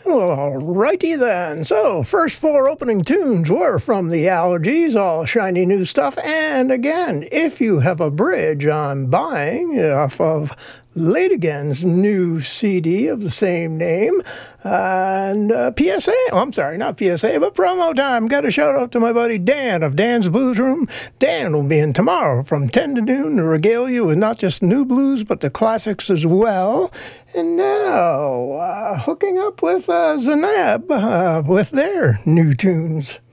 Alrighty then. So, first four opening tunes were from the Allergies, all shiny new stuff. And again, if you have a bridge I'm buying off of Ladigan's new CD of the same name, and PSA, I'm sorry, not PSA, but promo time. Got a shout out to my buddy Dan of Dan's Blues Room. Dan will be in tomorrow from 10 to noon to regale you with not just new blues, but the classics as well. And now, hooking up with Zanab with their new tunes.